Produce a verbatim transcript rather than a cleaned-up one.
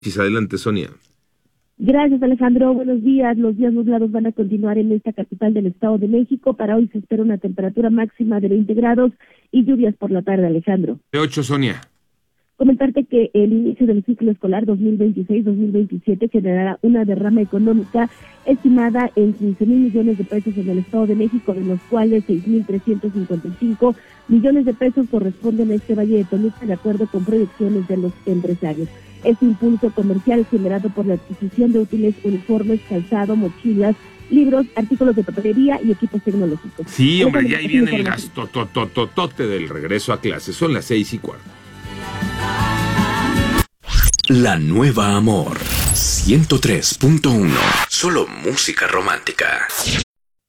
Adelante, Sonia. Gracias, Alejandro. Buenos días. Los días nublados van a continuar en esta capital del Estado de México. Para hoy se espera una temperatura máxima de veinte grados y lluvias por la tarde, Alejandro. De ocho, Sonia. Comentarte que el inicio del ciclo escolar dos mil veintiséis dos mil veintisiete generará una derrama económica estimada en quince mil millones de pesos en el Estado de México, de los cuales seis mil trescientos cincuenta y cinco millones de pesos corresponden a este Valle de Toluca, de acuerdo con proyecciones de los empresarios. Este impulso comercial generado por la adquisición de útiles, uniformes, calzado, mochilas, libros, artículos de papelería y equipos tecnológicos. Sí, hombre, ya ahí viene el gasto totototote del regreso a clases. Son las seis y cuarto. La Nueva Amor ciento tres punto uno. Solo música romántica.